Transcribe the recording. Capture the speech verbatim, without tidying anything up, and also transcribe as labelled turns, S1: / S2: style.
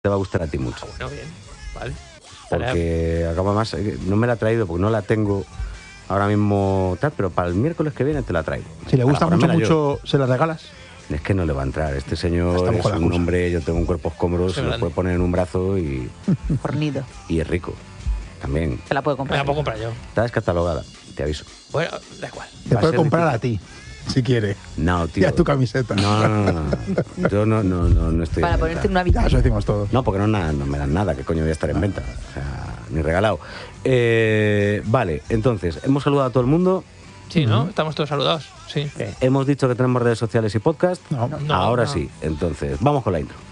S1: te va a gustar a ti mucho.
S2: Bueno, bien, vale.
S1: Porque acaba más, no me la he traído porque no la tengo ahora mismo tal, pero para el miércoles que viene te la traigo.
S3: Si le gusta mucho, mucho, ¿se la regalas?
S1: Es que no le va a entrar. Este señor es un hombre, yo tengo un cuerpo escombro, se lo puede poner en un brazo y...
S4: Fornido.
S1: Y es rico, también.
S4: Se la puedo comprar.
S2: Me la puedo comprar yo.
S1: Está descatalogada, te aviso.
S2: Bueno, da igual.
S3: Te puede comprar a ti, si quiere.
S1: No, tío.
S3: Y a tu camiseta.
S1: No, no, no. no. Yo no, no, no, no estoy
S4: Para
S1: en
S4: ponerte
S1: venta.
S4: en una habitación.
S3: Eso decimos todos.
S1: No, porque no, nada, no me dan nada. ¿Qué coño voy a estar en venta? O sea, ni regalado. Eh, vale, entonces, hemos saludado a todo el mundo.
S2: Sí, ¿no? Estamos todos saludados. Sí.
S1: Hemos dicho que tenemos redes sociales y podcast.
S3: No,
S2: no
S1: Ahora
S2: no.
S1: sí. Entonces, vamos con la intro.